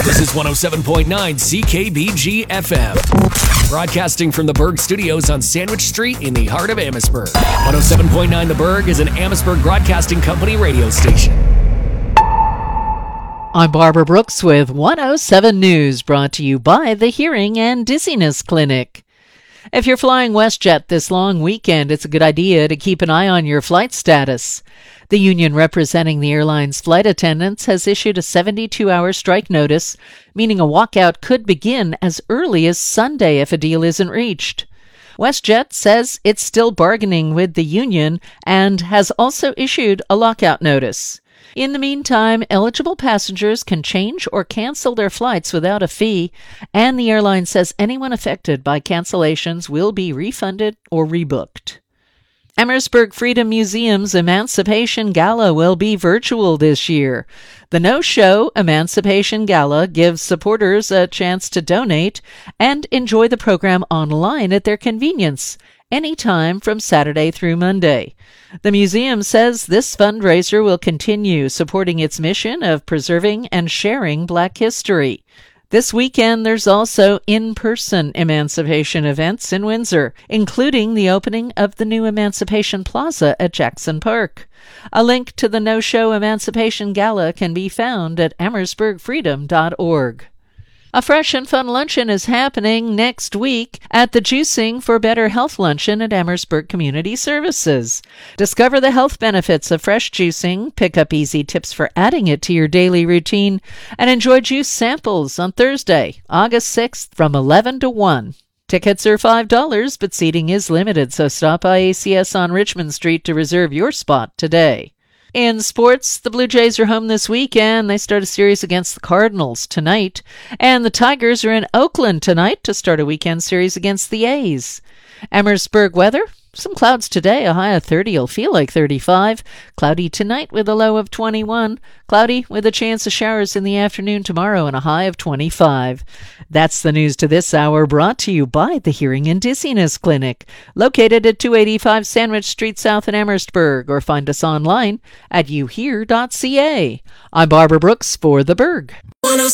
This is 107.9 CKBG FM. Broadcasting from the Berg Studios on Sandwich Street in the heart of Amherstburg. 107.9 The Berg is an Amherstburg Broadcasting Company radio station. I'm Barbara Brooks with 107 News, brought to you by the Hearing and Dizziness Clinic. If you're flying WestJet this long weekend, it's a good idea to keep an eye on your flight status. The union representing the airline's flight attendants has issued a 72-hour strike notice, meaning a walkout could begin as early as Sunday if a deal isn't reached. WestJet says it's still bargaining with the union and has also issued a lockout notice. In the meantime, eligible passengers can change or cancel their flights without a fee, and the airline says anyone affected by cancellations will be refunded or rebooked. Amherstburg Freedom Museum's Emancipation Gala will be virtual this year. The no-show Emancipation Gala gives supporters a chance to donate and enjoy the program online at their convenience, anytime from Saturday through Monday. The museum says this fundraiser will continue supporting its mission of preserving and sharing Black history. This weekend, there's also in-person emancipation events in Windsor, including the opening of the new Emancipation Plaza at Jackson Park. A link to the no-show Emancipation Gala can be found at amherstburgfreedom.org. A fresh and fun luncheon is happening next week at the Juicing for Better Health Luncheon at Amherstburg Community Services. Discover the health benefits of fresh juicing, pick up easy tips for adding it to your daily routine, and enjoy juice samples on Thursday, August 6th from 11 to 1. Tickets are $5, but seating is limited, so stop by ACS on Richmond Street to reserve your spot today. In sports, the Blue Jays are home this weekend. They start a series against the Cardinals tonight. And the Tigers are in Oakland tonight to start a weekend series against the A's. Amherstburg weather, some clouds today, a high of 30. It'll feel like 35. Cloudy tonight with a low of 21. Cloudy with a chance of showers in the afternoon tomorrow and a high of 25. That's the news to this hour, brought to you by the Hearing and Dizziness Clinic, located at 285 Sandwich Street South in Amherstburg, or find us online at youhear.ca. I'm Barbara Brooks for The Berg. 107.